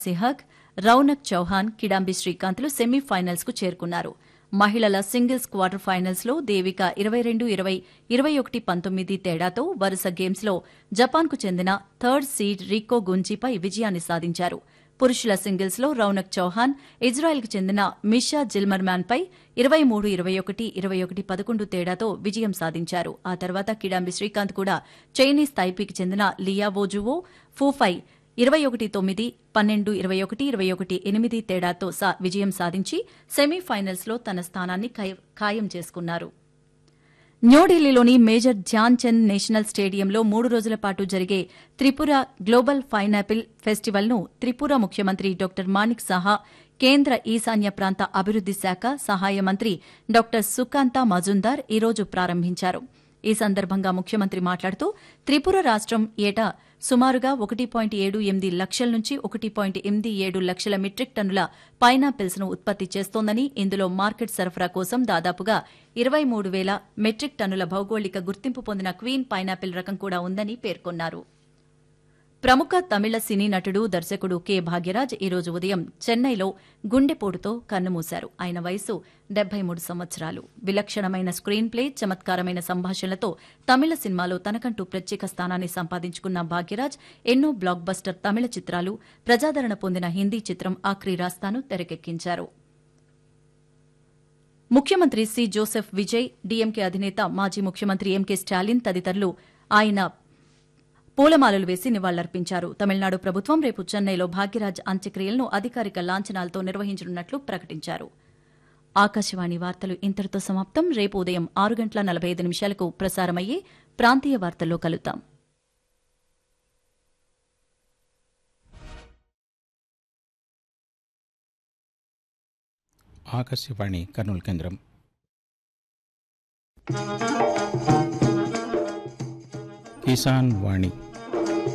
Sehwag, Raunak Chauhan, Kidambi శ్రీకాంత్లు semifinals కు చేరుకున్నారు. మహిళల సింగిల్స్ క్వార్టర్ ఫైనల్స్ లో దేవిక 22-20, 21-19 తేడాతో వరుస గేమ్స్ లో జపాన్కు చెందిన థర్డ్ సీడ్ రీకో గుంజీపై విజయాన్ని సాధించారు. పురుషుల సింగిల్స్ లో రౌనక్ చౌహాన్ ఇజ్రాయెల్కు చెందిన మిషా జిల్మర్మాన్పై 23-21, 21-11 తేడాతో విజయం సాధించారు. ఆ తర్వాత కిడాంబి శ్రీకాంత్ కూడా చైనీస్ తైపీకి చెందిన లియా వోజువో ఫూపై 21-9, 12-21, 21-8 తేడాతో విజయం సాధించి సెమీఫైనల్స్ లో తన స్థానాన్ని ఖాయం చేసుకున్నారు. న్యూఢిల్లీలోని మేజర్ ధ్యాన్ చంద్ నేషనల్ స్టేడియంలో 3 రోజుల పాటు జరిగే త్రిపుర గ్లోబల్ పైనాపిల్ ఫెస్టివల్ను త్రిపుర ముఖ్యమంత్రి డాక్టర్ మాణిక్ సాహా, కేంద్ర ఈశాన్య ప్రాంత అభివృద్ది శాఖ సహాయ మంత్రి డాక్టర్ సుకాంత మజుందార్ ఈరోజు ప్రారంభించారు. ఈ సందర్భంగా ముఖ్యమంత్రి మాట్లాడుతూ త్రిపుర రాష్టం ఏటా సుమారుగా 1.78 లక్షల నుంచి 1.87 లక్షల మెట్రిక్ టన్నుల పైనాపిల్స్ ను ఉత్పత్తి చేస్తోందని, ఇందులో మార్కెట్ సరఫరా కోసం దాదాపుగా 23,000 మెట్రిక్ టన్నుల భౌగోళిక గుర్తింపు పొందిన క్వీన్ పైనాపిల్ రకం కూడా ఉందని పేర్కొన్నారు. ప్రముఖ తమిళ సినీ నటుడు, దర్శకుడు కె భాగ్యరాజ్ ఈరోజు ఉదయం చెన్నైలో గుండెపోటుతో కన్నుమూశారు. ఆయన వయసు 73 సంవత్సరాలు. విలక్షణమైన స్క్రీన్ ప్లే, చమత్కారమైన సంభాషణలతో తమిళ సినిమాలో తనకంటూ ప్రత్యేక స్థానాన్ని సంపాదించుకున్న భాగ్యరాజ్ ఎన్నో బ్లాక్ బస్టర్ తమిళ చిత్రాలు, ప్రజాదరణ పొందిన హిందీ చిత్రం ఆఖరి రాస్తాను తెరకెక్కించారు. ముఖ్యమంత్రి సి జోసెఫ్ విజయ్, డీఎంకే అధినేత మాజీ ముఖ్యమంత్రి ఎంకే స్టాలిన్ తదితరులు ఆయన పూలమాలలు వేసి నివాళులర్పించారు. తమిళనాడు ప్రభుత్వం రేపు చెన్నైలో భాగ్యరాజ్ అంత్యక్రియలను అధికారిక లాంఛనాలతో నిర్వహించనున్నట్లు ప్రకటించారు. ఆకాశవాణి వార్తలు ఇంతటితో సమాప్తం. రేపు ఉదయం 6:45 ప్రసారమయ్యే ప్రాంతీయ వార్తల్లో కలుద్దాం. ఆకాశవాణి కర్నూలు కేంద్రం. కిసాన్ వాణి